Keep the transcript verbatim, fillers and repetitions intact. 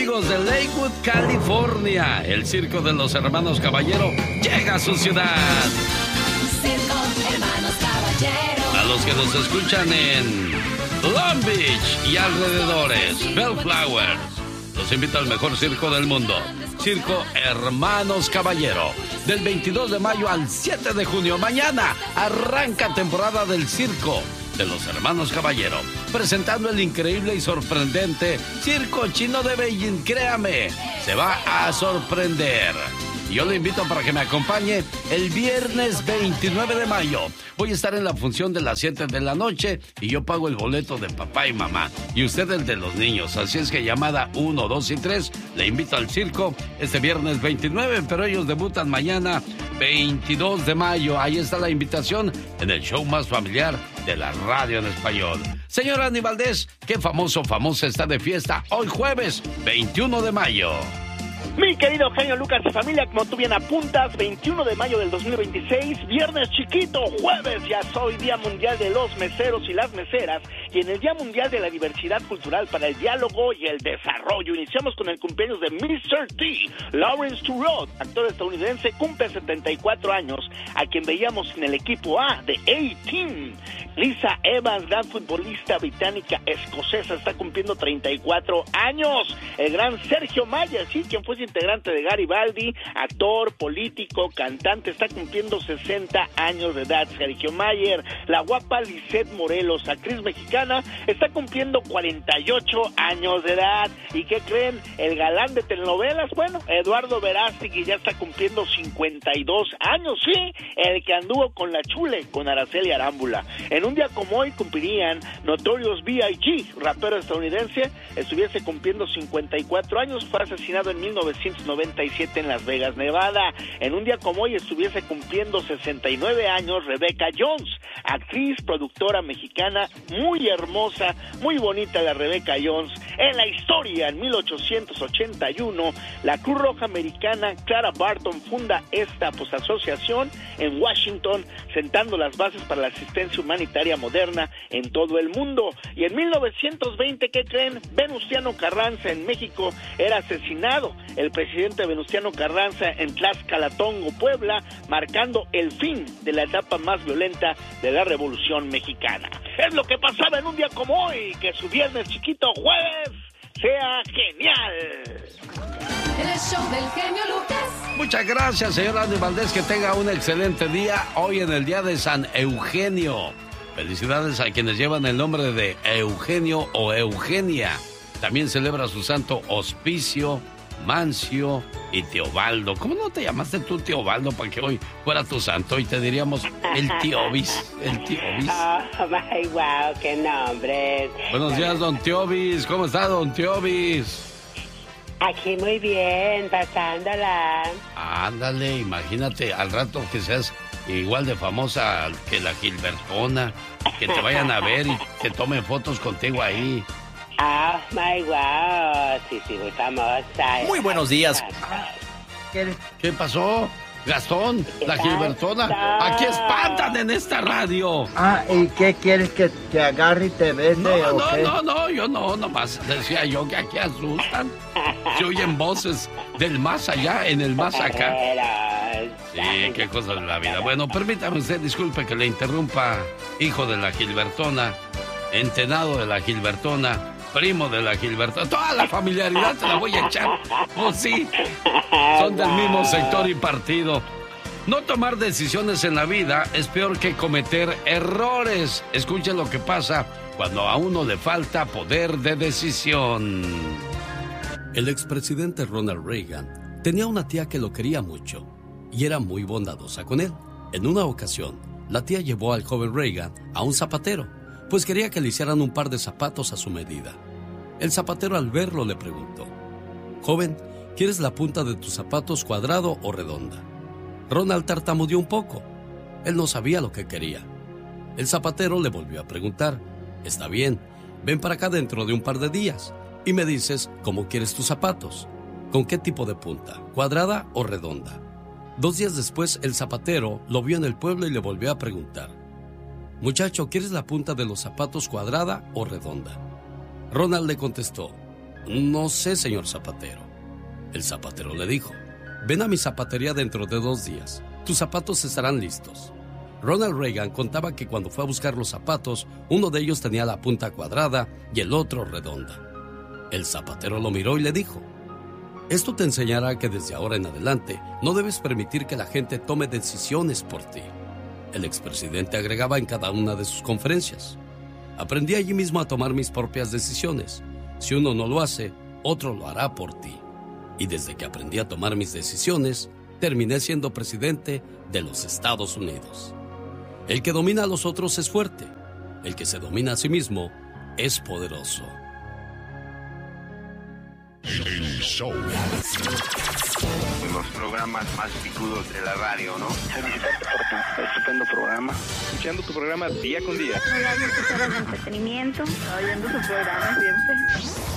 Amigos de Lakewood, California, el circo de los hermanos Caballero llega a su ciudad. Circo Hermanos Caballero. A los que nos escuchan en Long Beach y alrededores, Bellflower, los invito al mejor circo del mundo, Circo Hermanos Caballero, del veintidós de mayo al siete de junio. Mañana arranca temporada del circo de los Hermanos Caballero, presentando el increíble y sorprendente Circo Chino de Beijing. Créame, se va a sorprender. Yo le invito para que me acompañe el viernes veintinueve de mayo. Voy a estar en la función de las siete de la noche y yo pago el boleto de papá y mamá. Y usted el de los niños. Así es que llamada uno, dos y tres, le invito al circo este viernes veintinueve, pero ellos debutan mañana veintidós de mayo. Ahí está la invitación en el show más familiar de la radio en español. Señora Andy Valdés, ¿qué famoso famosa está de fiesta hoy jueves veintiuno de mayo? Mi querido genio Lucas y familia, como tú bien apuntas, veintiuno de mayo del dos mil veintiséis, viernes chiquito, jueves ya soy Día Mundial de los Meseros y las Meseras, y en el Día Mundial de la Diversidad Cultural para el Diálogo y el Desarrollo. Iniciamos con el cumpleaños de mister T. Lawrence Turod, actor estadounidense, cumple setenta y cuatro años, a quien veíamos en el equipo A de A-Team. Lisa Evans, gran futbolista británica escocesa, está cumpliendo treinta y cuatro años. El gran Sergio Mayer, sí, quien fue integrante de Garibaldi, actor, político, cantante, está cumpliendo sesenta años de edad. Sergio Mayer. La guapa Lisette Morelos, actriz mexicana, está cumpliendo cuarenta y ocho años de edad. ¿Y qué creen? El galán de telenovelas, bueno, Eduardo Verástegui ya está cumpliendo cincuenta y dos años, sí, el que anduvo con la Chule, con Araceli Arámbula. En un día como hoy cumplirían Notorious B I G, rapero estadounidense, estuviese cumpliendo cincuenta y cuatro años, fue asesinado en mil novecientos noventa y siete en Las Vegas, Nevada. En un día como hoy estuviese cumpliendo sesenta y nueve años Rebecca Jones, actriz, productora mexicana, muy hermosa, muy bonita la Rebecca Jones. En la historia, en mil ochocientos ochenta y uno, la Cruz Roja Americana, Clara Barton, funda esta pues, asociación en Washington, sentando las bases para la asistencia humanitaria moderna en todo el mundo. Y en mil novecientos veinte, ¿qué creen? Venustiano Carranza en México era asesinado. El presidente Venustiano Carranza en Tlaxcalatongo, Puebla, marcando el fin de la etapa más violenta de la Revolución Mexicana. Es lo que pasaba en un día como hoy, que su viernes chiquito jueves sea genial. El show del genio Lucas. Muchas gracias, señor Andy Valdés, que tenga un excelente día hoy en el día de San Eugenio. Felicidades a quienes llevan el nombre de Eugenio o Eugenia. También celebra su santo Hospicio, Mancio y Teobaldo. ¿Cómo no te llamaste tú Teobaldo para que hoy fuera tu santo y te diríamos el Teobis? El Teobis. Oh, my, wow, qué nombre. Buenos días, don Teobis. ¿Cómo está, don Teobis? Aquí muy bien, pasándola. Ándale, imagínate al rato que seas igual de famosa que la Gilbertona, que te vayan a ver y te tomen fotos contigo ahí. Oh, my, wow, sí, sí, muy famosa. Muy buenos días. ¿Qué pasó? Gastón, la Gilbertona, aquí espantan en esta radio. Ah, ¿y qué quieres que te agarre y te bese No, o no, qué? no, no, yo no, nomás decía yo que aquí asustan. Se oyen voces del más allá en el más acá. Sí, qué cosa de la vida. Bueno, permítame usted, disculpe que le interrumpa, hijo de la Gilbertona, entenado de la Gilbertona, primo de la Gilbertona, toda la familiaridad se la voy a echar. Pues sí, son del mismo sector y partido. No tomar decisiones en la vida es peor que cometer errores. Escuche lo que pasa cuando a uno le falta poder de decisión. El expresidente Ronald Reagan tenía una tía que lo quería mucho y era muy bondadosa con él. En una ocasión, la tía llevó al joven Reagan a un zapatero, pues quería que le hicieran un par de zapatos a su medida. El zapatero al verlo le preguntó: joven, ¿quieres la punta de tus zapatos cuadrado o redonda? Ronald tartamudeó un poco. Él no sabía lo que quería. El zapatero le volvió a preguntar: está bien, ven para acá dentro de un par de días y me dices cómo quieres tus zapatos. ¿Con qué tipo de punta? ¿Cuadrada o redonda? Dos días después, el zapatero lo vio en el pueblo y le volvió a preguntar: muchacho, ¿quieres la punta de los zapatos cuadrada o redonda? Ronald le contestó: No sé, señor zapatero. El zapatero le dijo, ven a mi zapatería dentro de dos días. Tus zapatos estarán listos. Ronald Reagan contaba que cuando fue a buscar los zapatos, uno de ellos tenía la punta cuadrada y el otro redonda. El zapatero lo miró y le dijo, esto te enseñará que desde ahora en adelante no debes permitir que la gente tome decisiones por ti. El expresidente agregaba en cada una de sus conferencias, aprendí allí mismo a tomar mis propias decisiones. Si uno no lo hace, otro lo hará por ti. Y desde que aprendí a tomar mis decisiones, terminé siendo presidente de los Estados Unidos. El que domina a los otros es fuerte. El que se domina a sí mismo es poderoso. El show. Los programas más picudos de la radio, ¿no? Felicitarte por tu estupendo programa. Escuchando tu programa día con día. Me da muchas horas de entretenimiento. Oyendo tu programa siempre.